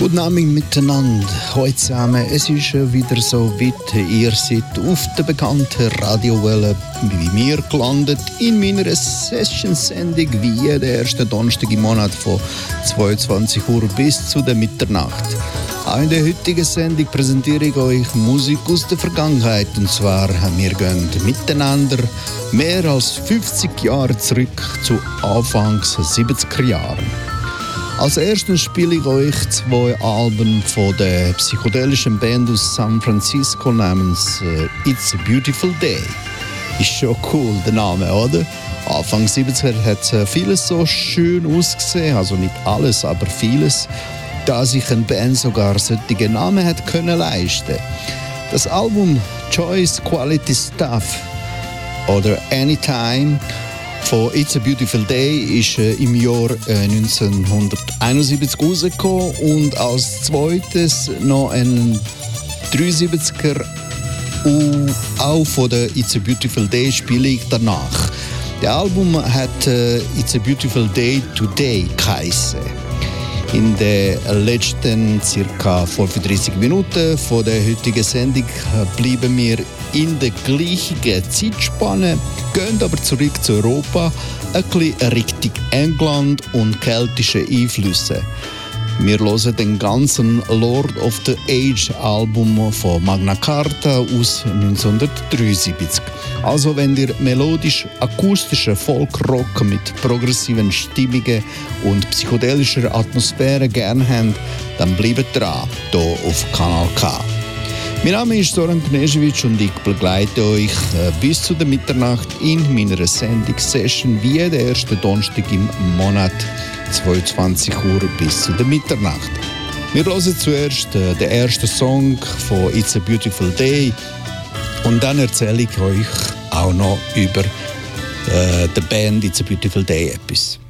Guten Abend miteinander. Heute zusammen, es ist wieder so weit. Ihr seid auf der bekannten Radiowelle wie mir gelandet in meiner Session-Sendung wie jeden ersten Donnerstag im Monat von 22 Uhr bis zu der Mitternacht. Auch in der heutigen Sendung präsentiere ich euch Musik aus der Vergangenheit. Und zwar, wir gehen miteinander mehr als 50 Jahre zurück zu Anfangs 70er Jahren. Als erstes spiele ich euch 2 Alben von der psychedelischen Band aus San Francisco namens It's a Beautiful Day. Ist schon cool, der Name, oder? Anfang 70er hat vieles so schön ausgesehen, also nicht alles, aber vieles, da sich eine Band sogar solche Namen hat können leisten. Das Album Choice Quality Stuff oder Anytime von It's a Beautiful Day ist im Jahr 1971 rausgekommen und als zweites noch ein 73er auch von der It's a Beautiful Day spiele ich danach. Das Album hat It's a Beautiful Day Today geheißen. In den letzten ca. 35 Minuten von der heutigen Sendung bleiben wir in der gleichen Zeitspanne, gehen aber zurück zu Europa, ein bisschen Richtung England und keltische Einflüsse. Wir hören den ganzen Lord of the Age Album von Magna Carta aus 1973. Also wenn ihr melodisch-akustischen Folkrock mit progressiven Stimmungen und psychedelischer Atmosphäre gerne habt, dann bleibt dran, hier auf Kanal K. Mein Name ist Zoran Knežević und ich begleite euch bis zu der Mitternacht in meiner Sendung Session wie jeden ersten Donnerstag im Monat 22 Uhr bis zu der Mitternacht. Wir hören zuerst den ersten Song von It's a Beautiful Day und dann erzähle ich euch auch noch über die Band It's a Beautiful Day etwas.